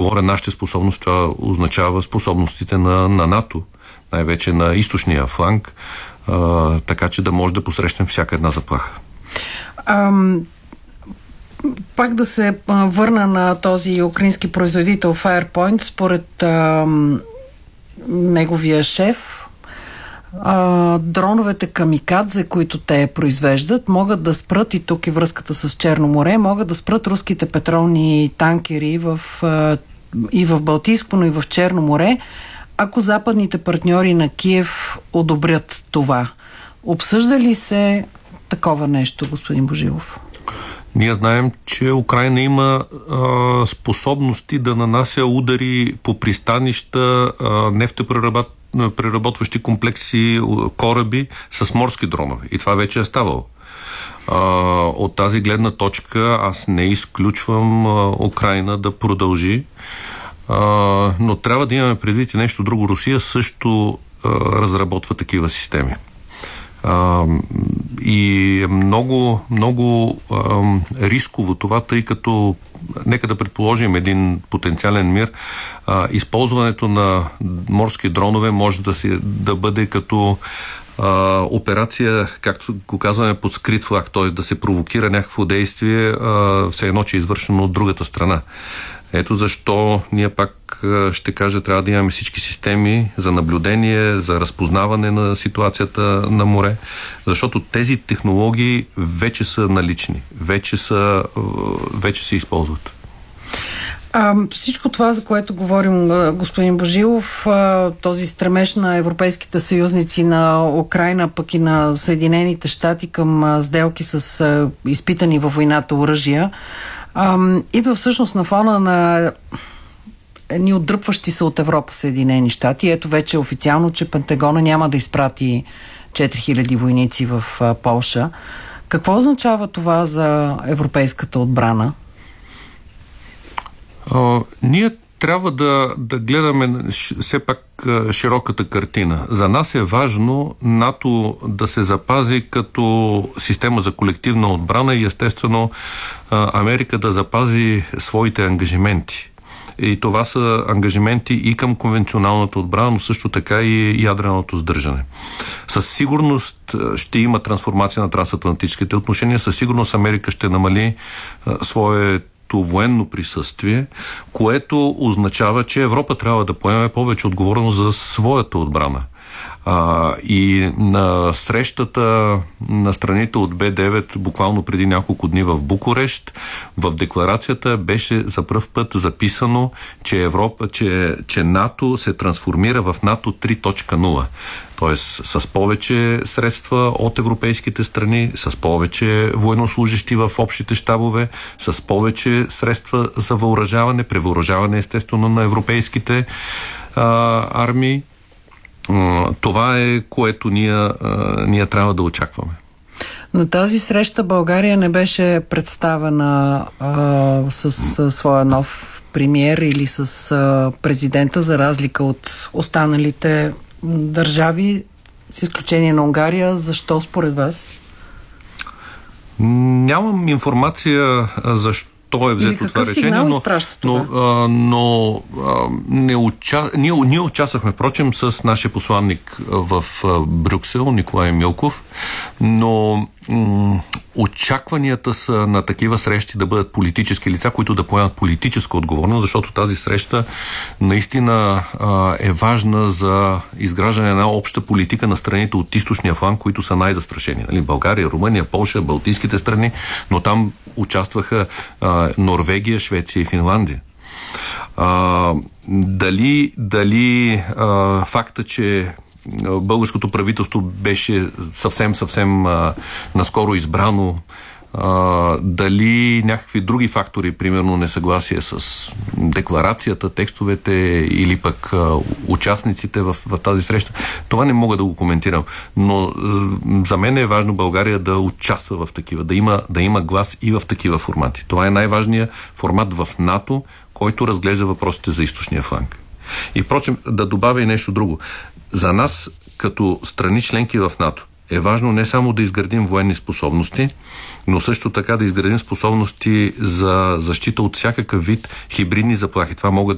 говоря нашите способности, това означава способностите на НАТО, най-вече на източния фланг, така че да може да посрещнем всяка една заплаха. Пак да се върна на този украински производител Firepoint, според неговия шеф, дроновете камикадзе, които те произвеждат, могат да спрат, и тук е връзката с Черно море, могат да спрат руските петролни танкери и в Балтийско, но и в Черно море, ако западните партньори на Киев одобрят това. Обсъжда ли се такова нещо, господин Божилов? Ние знаем, че Украйна има способности да нанася удари по пристанища, нефтопреработващи комплекси, кораби с морски дронове. И това вече е ставало. От тази гледна точка аз не изключвам Украйна да продължи, но трябва да имаме предвид и нещо друго. Русия също разработва такива системи. И е много, много рисково това, тъй като нека да предположим един потенциален мир. Използването на морски дронове може да бъде като операция, както го казваме, под скрит флаг, т.е. да се провокира някакво действие, все едно, че е извършено от другата страна. Ето защо ние пак ще кажа, трябва да имаме всички системи за наблюдение, за разпознаване на ситуацията на море, защото тези технологии вече са налични, вече се използват. Всичко това, за което говорим, господин Божилов, този стремеж на европейските съюзници, на Украйна, пък и на Съединените щати към сделки с изпитани във войната оръжия, идва всъщност на фона на едни отдръпващи се от Европа Съединени щати. Ето вече официално, че Пентагона няма да изпрати 4000 войници в Полша. Какво означава това за европейската отбрана? Ние трябва да гледаме все пак широката картина. За нас е важно НАТО да се запази като система за колективна отбрана и естествено Америка да запази своите ангажименти. И това са ангажименти и към конвенционалната отбрана, но също така и ядреното сдържане. Със сигурност ще има трансформация на трансатлантическите отношения, със сигурност Америка ще намали своето военно присъствие, което означава, че Европа трябва да поеме повече отговорност за своята отбрана. И на срещата на страните от Б9 буквално преди няколко дни в Букурещ, в декларацията беше за пръв път записано, че НАТО се трансформира в НАТО 3.0. Тоест с повече средства от европейските страни, с повече военнослужащи в общите щабове, с повече средства за въоръжаване, превъоръжаване естествено на европейските армии. Това е, което ние трябва да очакваме. На тази среща България не беше представена с своя нов премиер или с президента, за разлика от останалите държави, с изключение на Унгария. Защо според вас? Нямам информация защо е взето това решение, но ние участвахме, впрочем, с нашия посланник в Брюксел, Николай Милков, но очакванията са на такива срещи да бъдат политически лица, които да поемат политическа отговорност, защото тази среща наистина е важна за изграждане на една обща политика на страните от източния фланг, които са най-застрашени. Нали? България, Румъния, Полша, Балтийските страни, но там участваха Норвегия, Швеция и Финландия. Дали факта, че българското правителство беше съвсем наскоро избрано, дали някакви други фактори, примерно несъгласие с декларацията, текстовете или пък участниците в тази среща, това не мога да го коментирам. Но за мен е важно България да участва в такива, да има глас и в такива формати. Това е най-важният формат в НАТО, който разглежда въпросите за източния фланг. И впрочем, да добавя и нещо друго. За нас, като страни членки в НАТО, е важно не само да изградим военни способности, но също така да изградим способности за защита от всякакъв вид хибридни заплахи. Това могат